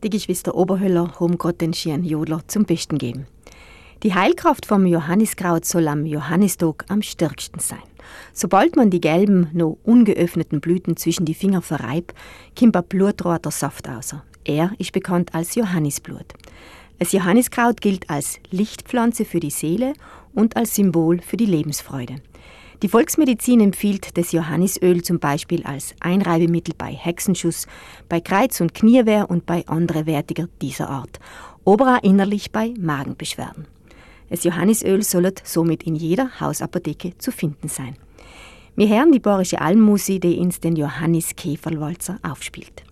Die Geschwister Oberhöller haben gerade den schieren Jodler zum Besten geben. Die Heilkraft vom Johanniskraut soll am Johannistag am stärksten sein. Sobald man die gelben, noch ungeöffneten Blüten zwischen die Finger verreibt, kommt ein blutroter Saft raus. Er ist bekannt als Johannisblut. Das Johanniskraut gilt als Lichtpflanze für die Seele und als Symbol für die Lebensfreude. Die Volksmedizin empfiehlt das Johannisöl zum Beispiel als Einreibemittel bei Hexenschuss, bei Kreuz- und Kniewehr und bei anderen Wertiger dieser Art, aber auch innerlich bei Magenbeschwerden. Das Johannisöl soll somit in jeder Hausapotheke zu finden sein. Wir hören die bayerische Almmusik, die uns den Johannis-Käferlwalzer aufspielt.